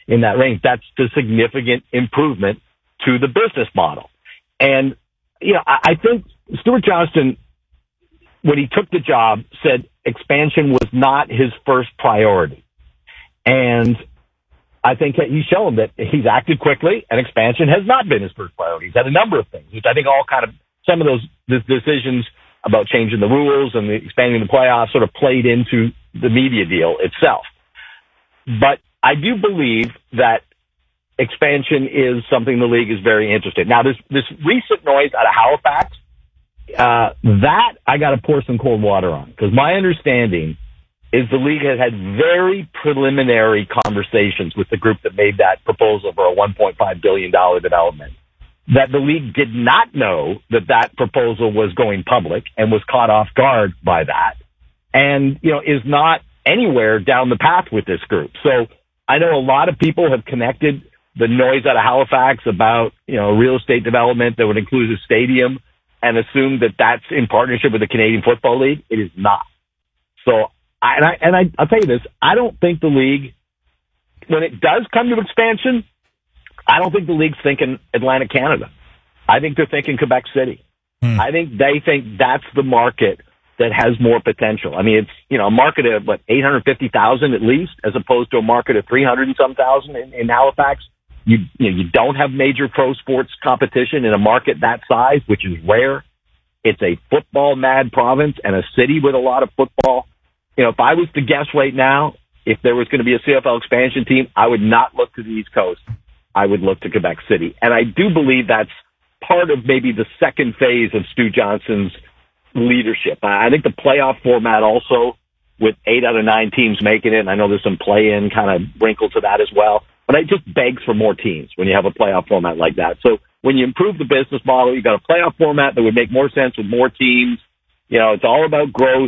in that range. That's the significant improvement to the business model. And, I think Stuart Johnston, when he took the job, said expansion was not his first priority. And I think that he's shown that he's acted quickly, and expansion has not been his first priority. He's had a number of things, which I think all kind of, some of those decisions about changing the rules and expanding the playoffs sort of played into the media deal itself. But I do believe that expansion is something the league is very interested in. Now, this recent noise out of Halifax, that I got to pour some cold water on, because my understanding is the league has had very preliminary conversations with the group that made that proposal for a $1.5 billion development, that the league did not know that proposal was going public and was caught off guard by that, and, is not anywhere down the path with this group. So I know a lot of people have connected the noise out of Halifax about, real estate development that would include a stadium and assume that that's in partnership with the Canadian Football League. It is not. So I'll tell you this, I don't think the league, when it does come to expansion, I don't think the league's thinking Atlantic Canada. I think they're thinking Quebec City. I think they think that's the market that has more potential. I mean, it's, a market of 850,000 at least, as opposed to a market of 300 and some thousand in Halifax. You don't have major pro sports competition in a market that size, which is rare. It's a football mad province and a city with a lot of football. If I was to guess right now, if there was going to be a CFL expansion team, I would not look to the East Coast. I would look to Quebec City. And I do believe that's part of maybe the second phase of Stu Johnson's leadership. I think the playoff format also, with 8 out of 9 teams making it, and I know there's some play-in kind of wrinkle to that as well, but it just begs for more teams when you have a playoff format like that. So when you improve the business model, you've got a playoff format that would make more sense with more teams. It's all about growth.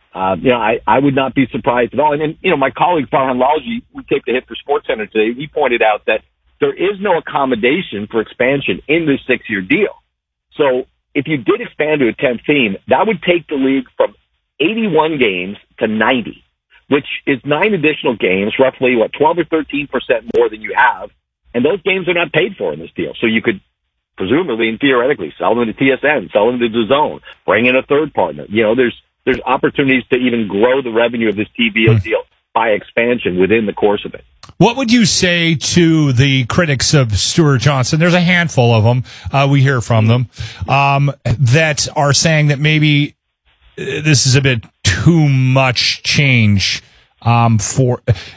I would not be surprised at all. And then, my colleague Farhan Lalji, we taped a hit for SportsCenter today, he pointed out that there is no accommodation for expansion in this 6-year deal. So if you did expand to a 10th team, that would take the league from 81 games to 90, which is 9 additional games, roughly 12 or 13% more than you have. And those games are not paid for in this deal. So you could presumably and theoretically sell them to TSN, sell them to DAZN, bring in a third partner. There's opportunities to even grow the revenue of this TV deal by expansion within the course of it. What would you say to the critics of Stuart Johnston? There's a handful of them. We hear from them that are saying that maybe this is a bit too much change for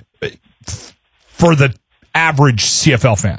the average CFL fan.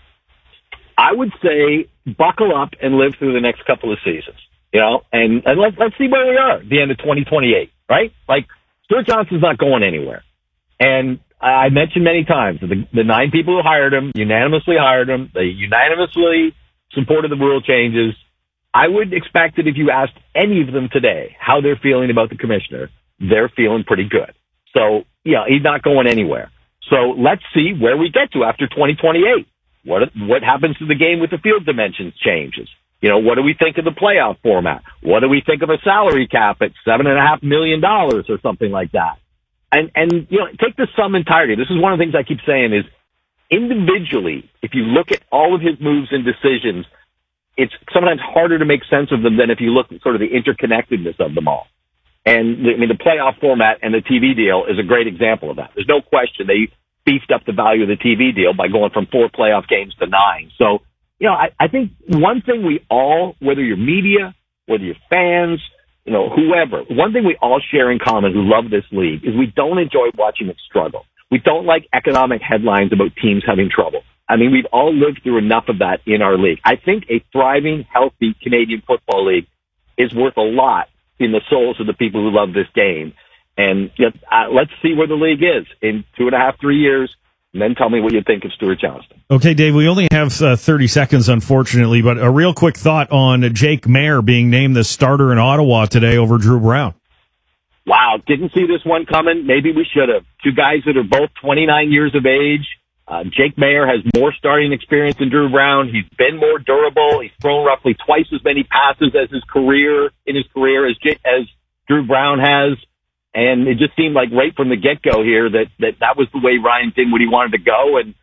I would say buckle up and live through the next couple of seasons. And let's see where we are at the end of 2028, right? Like, Stuart Johnston's not going anywhere. And I mentioned many times that the 9 people who hired him unanimously hired him. They unanimously supported the rule changes. I would expect that if you asked any of them today how they're feeling about the commissioner, they're feeling pretty good. So, he's not going anywhere. So let's see where we get to after 2028. What happens to the game with the field dimensions changes? What do we think of the playoff format? What do we think of a salary cap at $7.5 million or something like that? And take the sum entirety. This is one of the things I keep saying is individually, if you look at all of his moves and decisions, it's sometimes harder to make sense of them than if you look at sort of the interconnectedness of them all. And the playoff format and the TV deal is a great example of that. There's no question they beefed up the value of the TV deal by going from 4 playoff games to 9. So, I think one thing we all, whether you're media, whether you're fans, whoever, one thing we all share in common who love this league is we don't enjoy watching it struggle. We don't like economic headlines about teams having trouble. I mean, we've all lived through enough of that in our league. I think a thriving, healthy Canadian Football League is worth a lot in the souls of the people who love this game. And let's see where the league is in 2.5, 3 years. And then tell me what you think of Stuart Johnston. Okay, Dave, we only have 30 seconds, unfortunately, but a real quick thought on Jake Maier being named the starter in Ottawa today over Drew Brown. Wow, didn't see this one coming. Maybe we should have. 2 guys that are both 29 years of age. Jake Maier has more starting experience than Drew Brown. He's been more durable. He's thrown roughly twice as many passes as his career as Drew Brown has. And it just seemed like right from the get-go here that was the way Ryan Dinwiddie wanted to go. And